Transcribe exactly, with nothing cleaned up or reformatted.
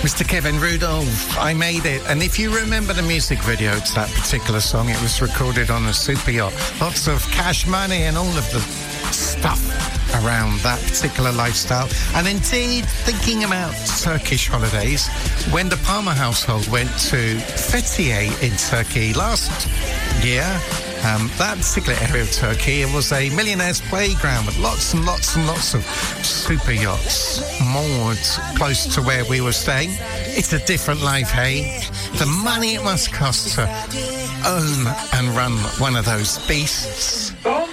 Mister Kevin Rudolph, I Made It. And if you remember the music video to that particular song, it was recorded on a super yacht. Lots of cash money and all of the stuff around that particular lifestyle. And indeed, thinking about Turkish holidays, when the Palmer household went to Fethiye in Turkey last year, Um, that particular area of Turkey, it was a millionaire's playground with lots and lots and lots of super yachts moored close to where we were staying. It's a different life, hey? The money it must cost to own and run one of those beasts. Oh!